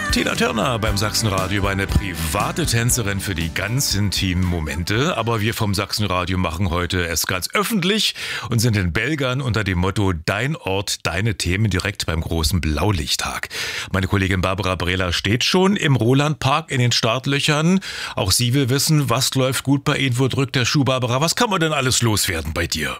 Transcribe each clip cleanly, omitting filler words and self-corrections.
Tina Turner beim Sachsenradio war eine private Tänzerin für die ganz intimen Momente. Aber wir vom Sachsenradio machen heute es ganz öffentlich und sind in Belgern unter dem Motto Dein Ort, deine Themen direkt beim großen Blaulichttag. Meine Kollegin Barbara Brehler steht schon im Rolandpark in den Startlöchern. Auch sie will wissen, was läuft gut bei Ihnen, wo drückt der Schuh, Barbara? Was kann man denn alles loswerden bei dir?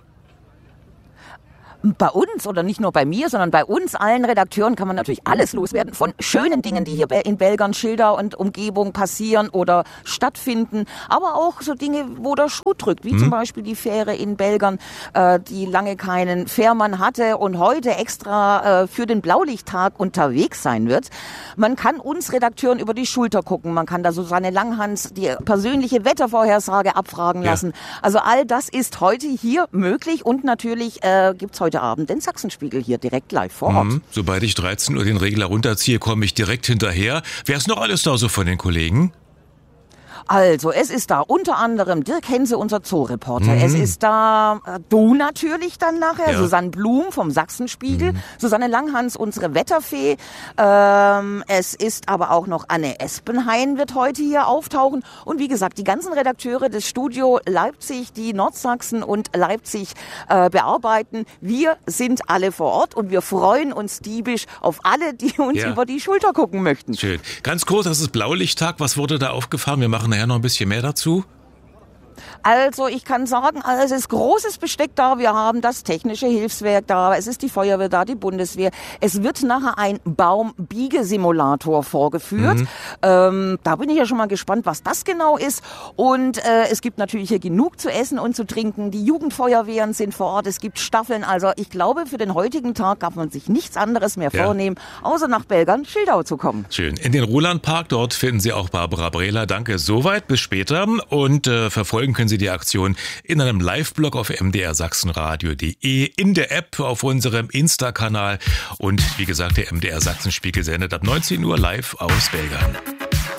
Bei uns, oder nicht nur bei mir, sondern bei uns allen Redakteuren kann man natürlich alles loswerden. Von schönen Dingen, die hier in Belgern, Schilder und Umgebung passieren oder stattfinden. Aber auch so Dinge, wo der Schuh drückt. Wie zum Beispiel die Fähre in Belgern, die lange keinen Fährmann hatte und heute extra für den Blaulichttag unterwegs sein wird. Man kann uns Redakteuren über die Schulter gucken. Man kann da Susanne Langhans die persönliche Wettervorhersage abfragen lassen. Also all das ist heute hier möglich. Und natürlich gibt's heute Abend den Sachsenspiegel hier direkt live vor Ort. Sobald ich 13 Uhr den Regler runterziehe, komme ich direkt hinterher. Wer ist noch alles da so von den Kollegen? Also, es ist da unter anderem Dirk Hense, unser Zoo-Reporter. Es ist da du natürlich dann nachher, Susanne Blum vom Sachsenspiegel, Susanne Langhans, unsere Wetterfee. Es ist aber auch noch Anne Espenhain wird heute hier auftauchen. Und wie gesagt, die ganzen Redakteure des Studio Leipzig, die Nordsachsen und Leipzig bearbeiten. Wir sind alle vor Ort und wir freuen uns diebisch auf alle, die uns über die Schulter gucken möchten. Schön. Ganz kurz, das ist Blaulichttag. Was wurde da aufgefahren? Wir machen nachher noch ein bisschen mehr dazu. Also ich kann sagen, es ist großes Besteck da. Wir haben das technische Hilfswerk da, es ist die Feuerwehr da, die Bundeswehr. Es wird nachher ein Baumbiegesimulator vorgeführt. Da bin ich ja schon mal gespannt, was das genau ist. Und es gibt natürlich hier genug zu essen und zu trinken. Die Jugendfeuerwehren sind vor Ort, es gibt Staffeln. Also ich glaube, für den heutigen Tag darf man sich nichts anderes mehr vornehmen, außer nach Belgern-Schildau zu kommen. Schön. In den Rolandpark, dort finden Sie auch Barbara Brehler. Danke, soweit, bis später. Und verfolgen können Sie die Aktion in einem Live-Blog auf mdrsachsenradio.de, in der App, auf unserem Insta-Kanal und wie gesagt, der MDR Sachsenspiegel sendet ab 19 Uhr live aus Belgern.